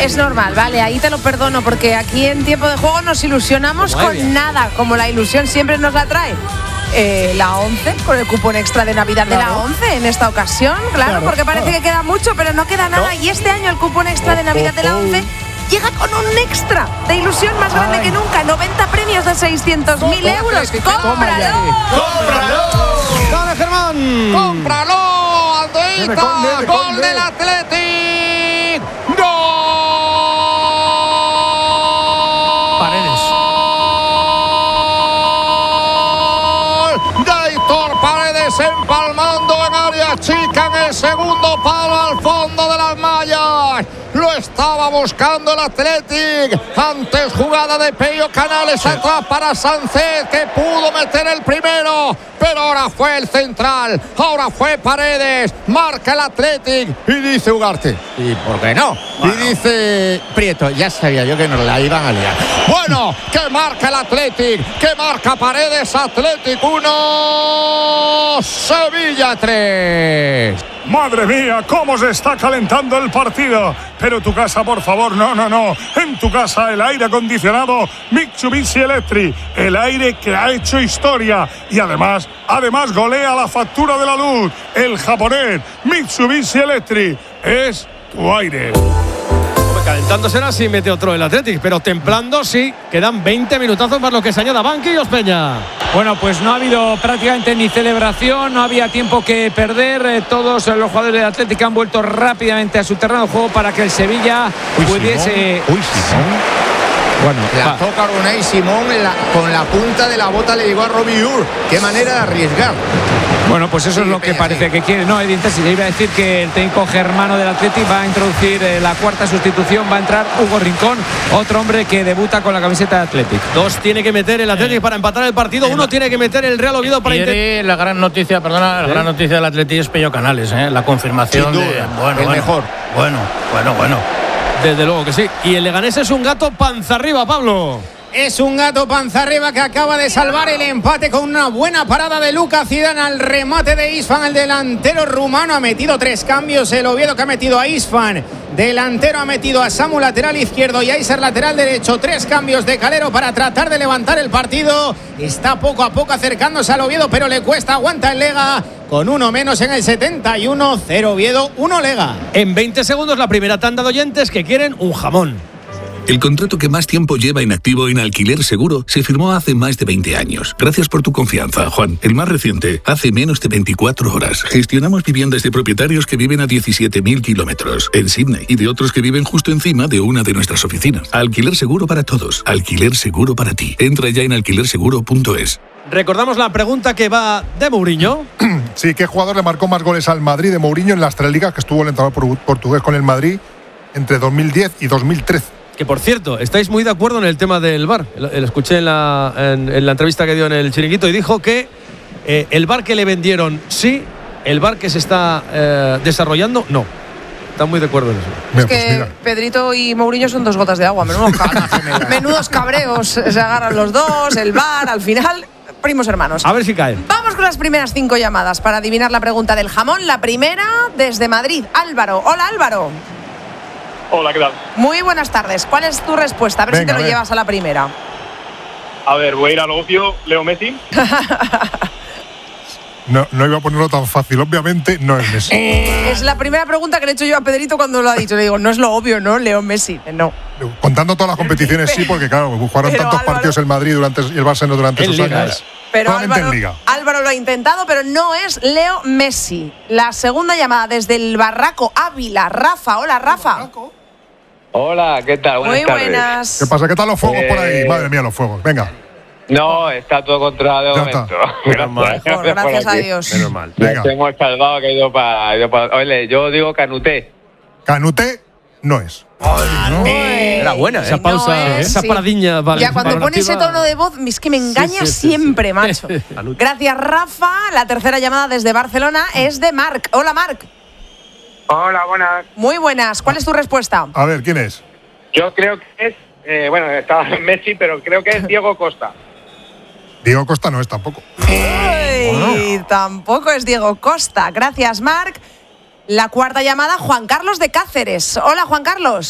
Es normal, vale, ahí te lo perdono, porque aquí en Tiempo de Juego nos ilusionamos con nada, como la ilusión siempre nos la trae. La 11, con el cupón extra de Navidad de la 11 en esta ocasión, claro, porque parece que queda mucho, pero no queda nada. Y este año el cupón extra de Navidad de la 11 llega con un extra de ilusión más grande que nunca. 90 premios de 600.000 euros. ¡Cómpralo! ¡Dale, Germán! ¡Cómpralo! ¡Aldeita! ¡Gol del Athletic! ¡Gol! Paredes. Paredes empalmando en área chica en el segundo palo al fondo de las mallas. Lo estaba buscando el Athletic. Antes jugada de Pello Canales atrás para Sánchez, que pudo meter el primero, pero ahora fue el central, ahora fue Paredes. Marca el Athletic y dice Ugarte, ¿y por qué no? Bueno. Y dice Prieto, ya sabía yo que nos la iban a liar. Bueno, que marca el Athletic, que marca Paredes. Athletic 1, Sevilla 3. Madre mía, cómo se está calentando el partido. Pero tu casa, por favor, no. En tu casa el aire acondicionado Mitsubishi Electric, el aire que ha hecho historia y además golea la factura de la luz. El japonés Mitsubishi Electric es tu aire. Calentando será si mete otro el Athletic, pero templando sí. Quedan 20 minutazos más lo que se añada Banquillos, Peña. Bueno, pues no ha habido prácticamente ni celebración, no había tiempo que perder. Todos los jugadores del Athletic han vuelto rápidamente a su terreno de juego para que el Sevilla pudiese... Simón. Bueno, la toca Unai Simón con la punta de la bota, le llegó a Robbie Ur. Qué manera de arriesgar. Bueno, pues eso es lo que parece que quiere. No, evidentemente, iba a decir que el técnico germano del Athletic va a introducir la cuarta sustitución. Va a entrar Hugo Rincón, otro hombre que debuta con la camiseta de Athletic. Dos tiene que meter el Athletic para empatar el partido. Uno tiene que meter el Real Oviedo para intentar. La gran noticia, la gran noticia del Athletic es Pello Canales, la confirmación. Sin duda, el mejor. Bueno. Desde luego que sí. Y el Leganés es un gato panza arriba, Pablo. Es un gato panza arriba que acaba de salvar el empate con una buena parada de Lucas Zidane al remate de Isfan. El delantero rumano ha metido 3 cambios. El Oviedo, que ha metido a Isfan delantero, ha metido a Samu lateral izquierdo y a Iser lateral derecho. 3 cambios de Calero para tratar de levantar el partido. Está poco a poco acercándose al Oviedo, pero le cuesta. Aguanta el Lega con uno menos en el 71. 0 Oviedo, 1 Lega. En 20 segundos la primera tanda de oyentes que quieren un jamón. El contrato que más tiempo lleva inactivo en Alquiler Seguro se firmó hace más de 20 años. Gracias por tu confianza, Juan. El más reciente, hace menos de 24 horas. Gestionamos viviendas de propietarios que viven a 17.000 kilómetros en Sydney y de otros que viven justo encima de una de nuestras oficinas. Alquiler Seguro para todos. Alquiler Seguro para ti. Entra ya en alquilerseguro.es. Recordamos la pregunta que va de Mourinho. Sí, ¿qué jugador le marcó más goles al Madrid de Mourinho en las 3 ligas que estuvo el entrenador portugués con el Madrid entre 2010 y 2013? Que por cierto, estáis muy de acuerdo en el tema del VAR. Lo escuché en la entrevista que dio en el Chiringuito y dijo que el VAR que le vendieron sí, el VAR que se está desarrollando no. Están muy de acuerdo en eso. Es que Pedrito y Mourinho son 2 gotas de agua. Menudos cabreos. Se agarran los dos, el VAR, al final, primos hermanos. A ver si caen. Vamos con las primeras 5 llamadas para adivinar la pregunta del jamón. La primera desde Madrid, Álvaro. Hola, Álvaro. Hola, ¿qué tal? Muy buenas tardes. ¿Cuál es tu respuesta? A ver si te lo llevas a la primera. A ver, voy a ir al obvio. Leo Messi. No iba a ponerlo tan fácil. Obviamente no es Messi. Es la primera pregunta que le he hecho yo a Pedrito cuando lo ha dicho. Le digo, no es lo obvio, ¿no? Leo Messi. No. Contando todas las competiciones, sí, porque claro, jugaron tantos Álvaro, partidos el Madrid y el Barcelona durante esos años. Pero Álvaro lo ha intentado, pero no es Leo Messi. La segunda llamada desde el Barraco, Ávila. Rafa. Hola, Rafa. Hola, ¿qué tal? Muy buenas. ¿Qué pasa? ¿Qué tal los fuegos por ahí? Madre mía, los fuegos. Venga. No, está todo controlado de momento. Gracias a Dios. Menos mal. Venga. Hemos salvado que ha ido para... Oye, yo digo Canuté. Canuté no es. Era buena, esa pausa, esa paradiña. Ya cuando pone ese tono de voz, es que me engaña siempre, macho. Gracias, Rafa. La tercera llamada desde Barcelona es de Marc. Hola, Marc. Hola, buenas. Muy buenas. ¿Cuál es tu respuesta? A ver, ¿quién es? Yo creo que es... estaba Messi, pero creo que es Diego Costa. Diego Costa no es tampoco. Tampoco es Diego Costa. Gracias, Marc. La cuarta llamada, Juan Carlos de Cáceres. Hola, Juan Carlos.